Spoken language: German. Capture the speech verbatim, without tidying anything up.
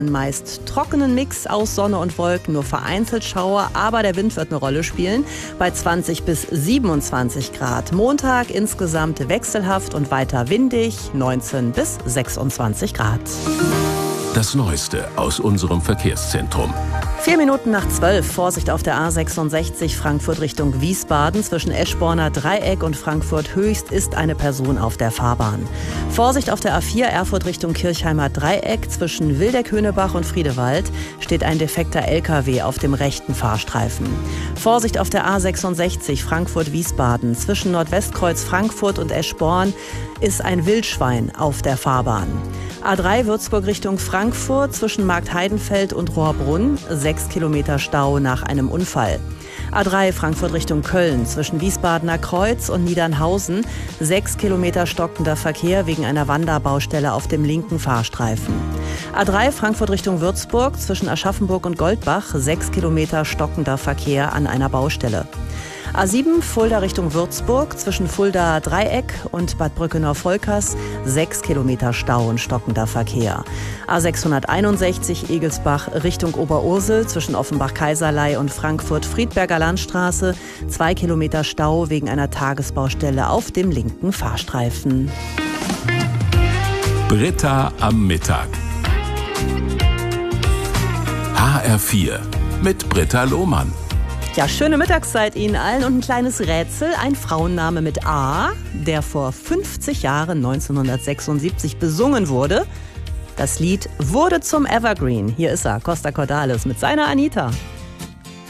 Meist trockenen Mix aus Sonne und Wolken, nur vereinzelt Schauer, aber der Wind wird eine Rolle spielen, bei zwanzig bis siebenundzwanzig Grad. Montag insgesamt wechselhaft und weiter windig, neunzehn bis sechsundzwanzig Grad. Das Neueste aus unserem Verkehrszentrum. Vier Minuten nach zwölf, Vorsicht auf der A sechsundsechzig Frankfurt Richtung Wiesbaden. Zwischen Eschborner Dreieck und Frankfurt Höchst ist eine Person auf der Fahrbahn. Vorsicht auf der A vier Erfurt Richtung Kirchheimer Dreieck. Zwischen Wildeck-Höhnebach und Friedewald steht ein defekter L K W auf dem rechten Fahrstreifen. Vorsicht auf der A sechsundsechzig Frankfurt Wiesbaden. Zwischen Nordwestkreuz Frankfurt und Eschborn ist ein Wildschwein auf der Fahrbahn. A drei Würzburg Richtung Frankfurt zwischen Marktheidenfeld und Rohrbrunn, sechs Kilometer Stau nach einem Unfall. A drei Frankfurt Richtung Köln zwischen Wiesbadener Kreuz und Niedernhausen, sechs Kilometer stockender Verkehr wegen einer Wanderbaustelle auf dem linken Fahrstreifen. A drei Frankfurt Richtung Würzburg zwischen Aschaffenburg und Goldbach, sechs Kilometer stockender Verkehr an einer Baustelle. A sieben Fulda Richtung Würzburg zwischen Fulda Dreieck und Bad Brückenau-Volkers, sechs Kilometer Stau und stockender Verkehr. A sechshunderteinundsechzig Egelsbach Richtung Oberursel zwischen Offenbach-Kaiserlei und Frankfurt-Friedberger Landstraße, zwei Kilometer Stau wegen einer Tagesbaustelle auf dem linken Fahrstreifen. Britta am Mittag. H R vier mit Britta Lohmann. Ja, schöne Mittagszeit Ihnen allen und ein kleines Rätsel. Ein Frauenname mit A, der vor fünfzig Jahren, neunzehnhundertsechsundsiebzig, besungen wurde. Das Lied wurde zum Evergreen. Hier ist er, Costa Cordalis mit seiner Anita.